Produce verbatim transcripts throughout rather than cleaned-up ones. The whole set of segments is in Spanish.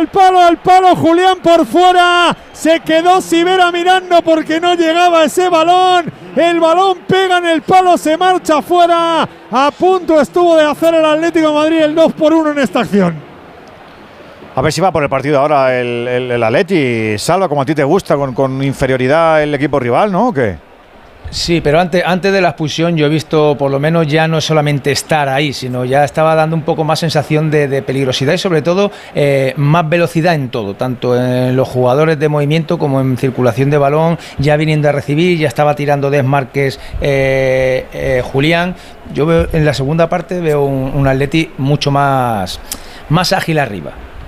al palo, al palo, Julián por fuera. Se quedó Sivera mirando porque no llegaba ese balón. El balón pega en el palo, se marcha fuera. A punto estuvo de hacer el Atlético de Madrid el dos por uno en esta acción. A ver si va por el partido ahora el, el, el Atleti. Salva, como a ti te gusta, con, con inferioridad el equipo rival, ¿no? ¿O qué? Sí, pero antes, antes de la expulsión yo he visto por lo menos ya no solamente estar ahí, sino ya estaba dando un poco más sensación de, de peligrosidad y sobre todo eh, más velocidad en todo, tanto en los jugadores de movimiento como en circulación de balón, ya viniendo a recibir, ya estaba tirando desmarques eh, eh, Julián. Yo veo, en la segunda parte veo un, un Atleti mucho más, más ágil arriba.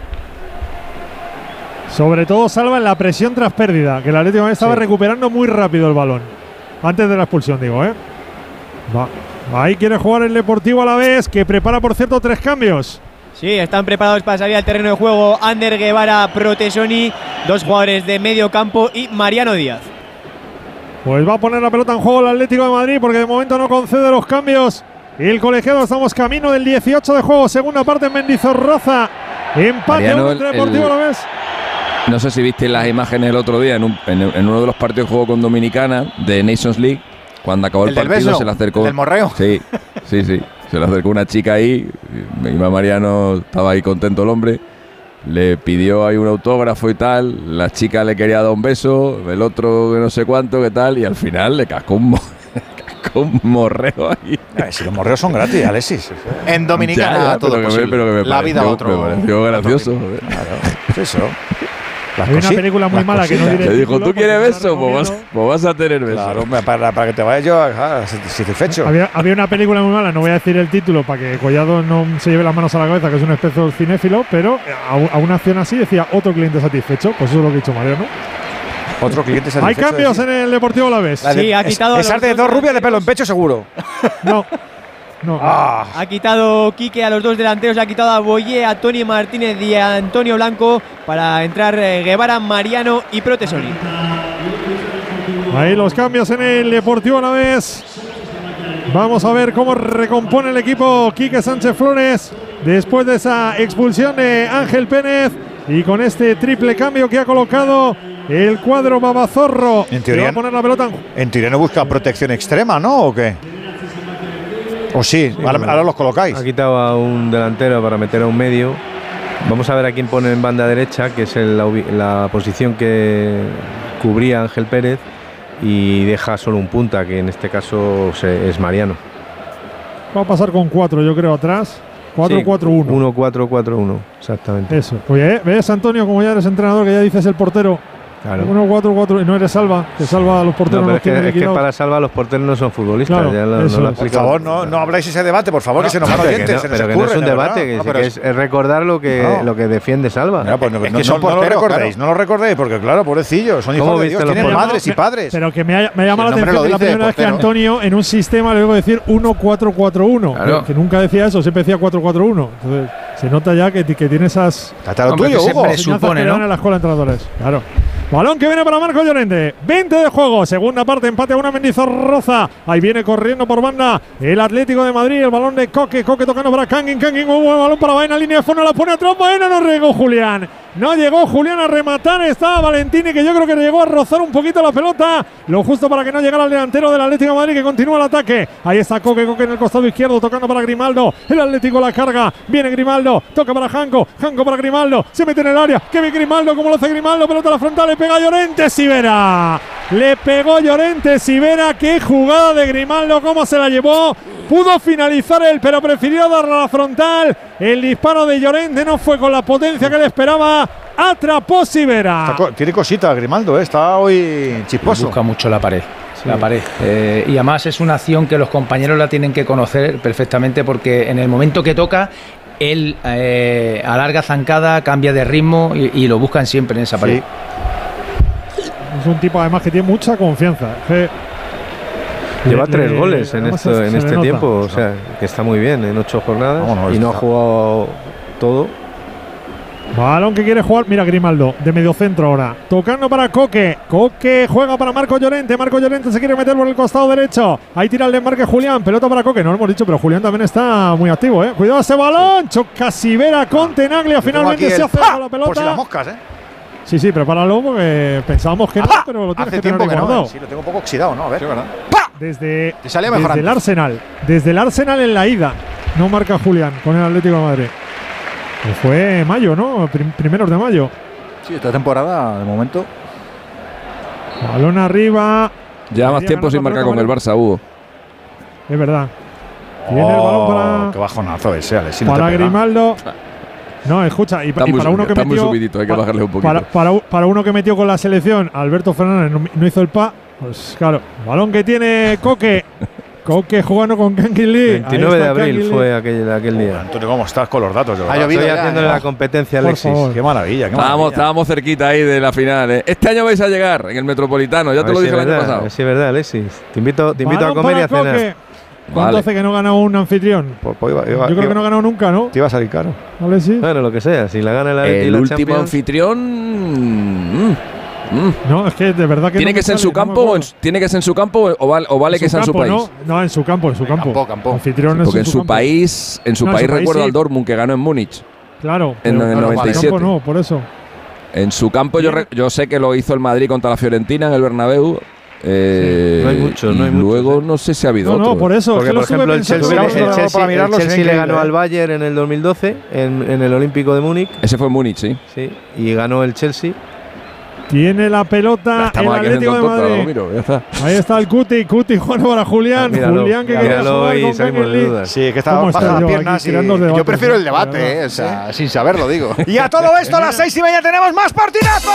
Sobre todo Salva en la presión tras pérdida, que el Atlético de Madrid estaba sí. recuperando muy rápido el balón. Antes de la expulsión, digo, ¿eh? Va. Ahí quiere jugar el Deportivo Alavés, que prepara, por cierto, tres cambios. Sí, están preparados para salir al terreno de juego Ander Guevara, Protesoni, dos jugadores de medio campo y Mariano Díaz. Pues va a poner la pelota en juego el Atlético de Madrid, porque de momento no concede los cambios. El colegiado, estamos camino del dieciocho de juego, segunda parte en Mendizorroza. Empate uno entre Deportivo Alavés. No sé si viste las imágenes el otro día en, un, en, en uno de los partidos de juego con Dominicana de Nations League, cuando acabó el, el partido beso, se le acercó. ¿El del morreo? Sí, sí, sí. Se le acercó una chica ahí, Ima Mariano estaba ahí contento el hombre, le pidió ahí un autógrafo y tal, la chica le quería dar un beso, el otro que no sé cuánto, qué tal, y al final le cascó un, cascó un morreo ahí. Ay, si los morreos son gratis, Alexis. En Dominicana ya, ya, todo pero posible. Que me, pero que me la pareció, vida otro. Me pareció gracioso. Claro, eso. Hay una película muy mala que no diré. Te dijo, ¿tú quieres beso? Pues vas, pues vas a tener beso. Claro, para, para que te vayas yo a satisfecho. Había, había una película muy mala, no voy a decir el título para que Collado no se lleve las manos a la cabeza, que es un especie cinéfilo, pero a, a una acción así decía otro cliente satisfecho. Pues eso es lo que ha dicho Mario, ¿no? Otro cliente satisfecho. Hay cambios en el Deportivo Alavés. Sí, ha quitado. Es arte de dos rubias de pelo en pecho, seguro. No. No. Ah. Ha quitado Quique a los dos delanteros, ha quitado a Boyé, a Tony Martínez y a Antonio Blanco para entrar eh, Guevara, Mariano y Protesoni. Ahí los cambios en el Deportivo Alavés. Vamos a ver cómo recompone el equipo Quique Sánchez Flores después de esa expulsión de Ángel Pérez y con este triple cambio que ha colocado el cuadro Babazorro. En teoría, va a poner la pelota en... en teoría no busca protección extrema, ¿no? ¿O qué? ¿O sí? sí ahora, ahora los colocáis. Ha quitado a un delantero para meter a un medio. Vamos a ver a quién pone en banda derecha, que es el, la, la posición que cubría Ángel Pérez, y deja solo un punta, que en este caso se, es Mariano. Va a pasar con cuatro, yo creo, atrás. cuatro cuatro uno. uno cuatro cuatro uno, exactamente. Eso. Oye, ¿ves, Antonio, como ya eres entrenador, que ya dices el portero? Claro. uno cuatro cuatro, y no eres Salva, que Salva a los porteros no, no es, que, es que para Salva los porteros no son futbolistas. Claro, ya lo, eso, no lo por favor, no, no habláis ese debate, por favor, no, que se nos van oyentes. No, se pero nos que no es un ocurre, debate, que, no, que es, es recordar lo que, no. lo que defiende Salva. Mira, pues no, es no, que son no, no lo recordéis, claro. no lo recordéis, porque claro, pobrecillos, son hijos de Dios, tienen madres y padres. Pero que me ha, me ha llamado la atención que la primera vez que Antonio en un sistema le debo decir uno cuatro cuatro uno, claro. que, que nunca decía eso, siempre decía cuatro cuatro uno. Entonces se nota ya que, que tiene esas... Está lo tuyo, Hugo. Se presupone, ¿no? En la escuela de entrenadores, claro. Balón que viene para Marco Llorente. veinte de juego. Segunda parte. Empate a una Mendizorroza. Ahí viene corriendo por banda el Atlético de Madrid. El balón de Coque. Coque tocando para Kangin. Kangin. Un buen balón para Baena. Línea de fondo. La pone atrás. Baena. No llegó Julián. No llegó Julián a rematar. Estaba Valentini, que yo creo que llegó a rozar un poquito la pelota. Lo justo para que no llegara el delantero del Atlético de Madrid, que continúa el ataque. Ahí está Coque. Coque en el costado izquierdo. Tocando para Grimaldo. El Atlético la carga. Viene Grimaldo. Toca para Janco. Janco para Grimaldo. Se mete en el área. Que ve Grimaldo. Como lo hace Grimaldo. Pelota a la frontal. Le pega a Llorente. Sivera. Le pegó Llorente Sivera. Qué jugada de Grimaldo. Cómo se la llevó. Pudo finalizar él, pero prefirió darle a la frontal. El disparo de Llorente no fue con la potencia que le esperaba. Atrapó Sivera. Está, tiene cositas Grimaldo, ¿eh? Está hoy chisposo. Busca mucho la pared. Sí. La pared. Eh, y además es una acción que los compañeros la tienen que conocer perfectamente, porque en el momento que toca, él eh, alarga zancada, cambia de ritmo y, y lo buscan siempre en esa pared. Sí. Es un tipo además que tiene mucha confianza. Eh, Lleva le, tres le, goles en, esto, se, en se este tiempo, o sea, que está muy bien en ocho jornadas. No, no, y no ha está. jugado todo. Balón que quiere jugar, mira Grimaldo, de medio centro ahora. Tocando para Coque. Coque juega para Marco Llorente. Marco Llorente se quiere meter por el costado derecho. Ahí tira el desmarque Julián. Pelota para Coque. No lo hemos dicho, pero Julián también está muy activo, ¿eh? Cuidado ese balón. Choca Sivera con Tenaglia. Finalmente se hace con la pelota. Por si las moscas, ¿eh? Sí, sí, prepáralo porque pensábamos que no, pero lo tienes Hace que tener tiempo que guardado. no, ¿eh? Sí, lo tengo un poco oxidado, ¿no? A ver. Sí, ¿verdad? Desde, Te salía desde mejor el antes. Arsenal. Desde el Arsenal en la ida. No marca Julián con el Atlético de Madrid. Pues fue mayo, ¿no? Prim- primeros de mayo. Sí, esta temporada, de momento. Balón arriba. Ya más Había tiempo ganado sin marcar pelota con el Mario. Barça, Hugo. Es verdad. Tiene el balón para, Qué bajonazo ese, Alex. Si no para te pega. Grimaldo. No, escucha, y, Está y muy, para uno que está muy metió. subidito, hay que pa- bajarle un poquito. Para, para, para uno que metió con la selección, Alberto Fernández no, no hizo el pa. Pues claro, balón que tiene Coque. Coque jugando con Kangin Lee. veintinueve de abril fue aquel, aquel día. Antonio, ¿cómo estás con los datos? De Ha verdad? llovido Estoy ya, haciéndole ya. la competencia a Por Alexis. favor. Qué maravilla, qué Estábamos, maravilla. estábamos cerquita ahí de la final. ¿eh? Este año vais a llegar en el Metropolitano, ya A te ver lo si dije es el año verdad, a pasado. ver si es verdad, Alexis. Te invito, te invito a Balón comer y a para cenar. Coque. ¿Cuánto Vale. hace que no gana un anfitrión? Pues, pues, iba- iba- Yo creo iba- que no ha ganado nunca, ¿no? Te iba a salir caro. Vale, sí. Bueno, lo que sea, si la gana el Atleti y El la último Champions, anfitrión. mm, mm. No, es que de verdad que ¿Tiene no que me ser en sale, su no me campo o en, acuerdo. su- tiene que ser en su campo o vale, o vale En que sea en su campo, país? ¿no? No, en su campo, en su campo. campo, campo. Anfitrión es Porque en su campo. país, en su No, en país su país recuerdo sí. al Dortmund que ganó en Múnich. Claro. En pero el en noventa y su siete. campo no, por eso. En su campo yo, re- yo sé que lo hizo el Madrid contra la Fiorentina en el Bernabéu. Eh, Sí, no hay muchos, no hay y muchos, luego ¿eh? no sé si ha habido No, no, otro. por eso. porque es que por lo estuve ejemplo el pensando. Chelsea, Vamos a el verlo Chelsea- para mirarlo, el sería Chelsea le increíble, ganó ¿eh? al Bayern en el dos mil doce en, en el Olímpico de Múnich, Ese fue en Múnich, sí. sí, y ganó el Chelsea. Tiene la pelota el Estamos aquí Atlético de haciendo el tonto, Madrid. lo miro, ya está. Ahí está el Cuti. Cuti jugando para Julián. Ah, míralo, Julián que quería míralo jugar y con salimos Kangin de Lee. dudas. Sí, es que estaba ¿Cómo baja está las yo piernas aquí y… tirando de Yo debates, prefiero eh? el De debate, verdad. eh, o sea, sin saberlo, digo. Y a todo esto, a las seis y media tenemos más partidazo.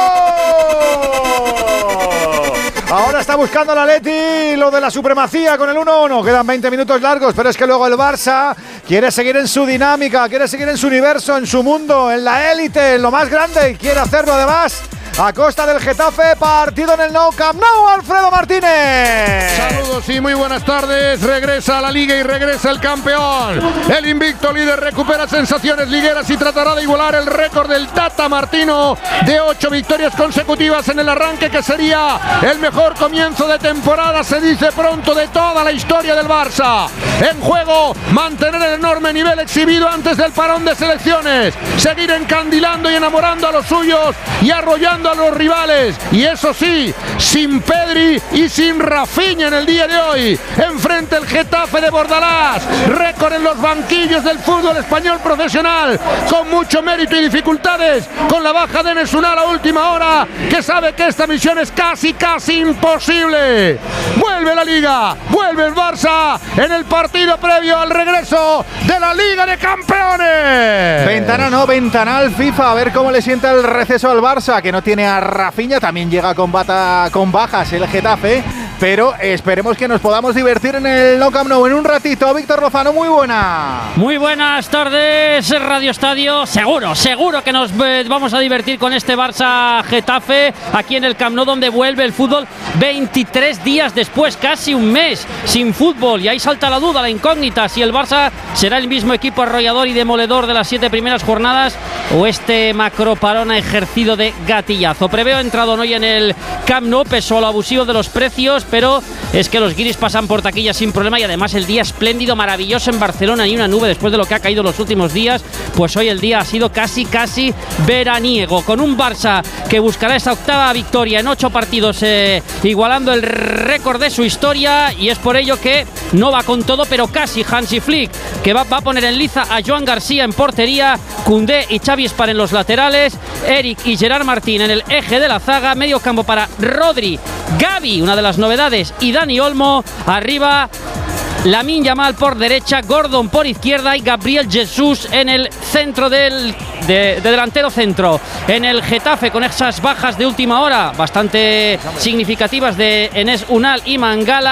Ahora está buscando la Atleti lo de la supremacía con el uno uno. Quedan veinte minutos largos, pero es que luego el Barça quiere seguir en su dinámica, quiere seguir en su universo, en su mundo, en la élite, en lo más grande, y quiere hacerlo además a costa del Getafe. Partido en el Nou Camp Nou, Alfredo Martínez. Saludos y muy buenas tardes. Regresa a la Liga y regresa el campeón. El invicto líder recupera sensaciones ligueras y tratará de igualar el récord del Tata Martino de ocho victorias consecutivas en el arranque, que sería el mejor comienzo de temporada, se dice pronto, de toda la historia del Barça. En juego, mantener el enorme nivel exhibido antes del parón de selecciones, seguir encandilando y enamorando a los suyos y arrollando a los rivales, y eso sí, sin Pedri y sin Rafinha en el día de hoy. Enfrente el Getafe de Bordalás, récord en los banquillos del fútbol español profesional, con mucho mérito y dificultades, con la baja de Enes Unal a última hora, que sabe que esta misión es casi casi imposible. Vuelve la Liga, vuelve el Barça en el partido previo al regreso de la Liga de Campeones. Ventana no, ventanal FIFA, a ver cómo le sienta el receso al Barça, que no tiene a Rafinha, también llega con, bata, con bajas el Getafe, pero esperemos que nos podamos divertir en el Nou Camp Nou en un ratito. Víctor Lozano, muy buena. Muy buenas tardes, Radio Estadio. Seguro, seguro que nos eh, vamos a divertir con este Barça Getafe aquí en el Camp Nou, donde vuelve el fútbol veintitrés días después, casi un mes sin fútbol. Y ahí salta la duda, la incógnita, si el Barça será el mismo equipo arrollador y demoledor de las siete primeras jornadas o este macroparón ha ejercido de gatillazo. Preveo entrado hoy en el Camp Nou, peso a lo abusivo de los precios, pero es que los guiris pasan por taquilla sin problema, y además el día espléndido, maravilloso en Barcelona, y una nube después de lo que ha caído los últimos días. Pues hoy el día ha sido casi casi veraniego, con un Barça que buscará esta octava victoria en ocho partidos, eh, igualando el récord de su historia, y es por ello que no va con todo, pero casi. Hansi Flick, que va, va a poner en liza a Joan García en portería, Koundé y Xavi Espar en los laterales, Eric y Gerard Martín en el eje de la zaga, medio campo para Rodri, Gavi, una de las novedades, y Dani Olmo. Arriba, Lamine Yamal por derecha, Gordon por izquierda y Gabriel Jesús en el centro del de, de delantero centro. En el Getafe, con esas bajas de última hora bastante significativas de Enes Unal y Mangala,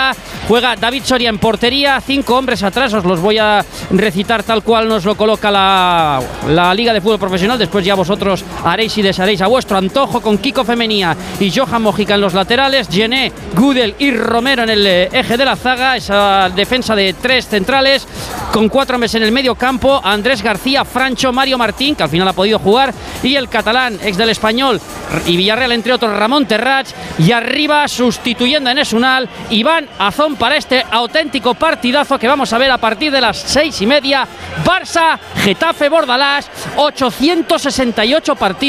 Juega David Soria en portería, cinco hombres atrás, os los voy a recitar tal cual nos lo coloca la, la Liga de Fútbol Profesional. Después ya vosotros haréis y desharéis a vuestro antojo, con Kiko Femenía y Johan Mojica en los laterales, Gené, Gudel y Romero en el eje de la zaga, esa defensa de tres centrales, con cuatro hombres en el medio campo, Andrés García, Francho, Mario Martín, que al final ha podido jugar, y el catalán, ex del Español y Villarreal, entre otros, Ramón Terrach, y arriba, sustituyendo a Enes Unal, Iván Azón, para este auténtico partidazo que vamos a ver a partir de las seis y media. Barça, Getafe, Bordalás, ochocientos sesenta y ocho partidos.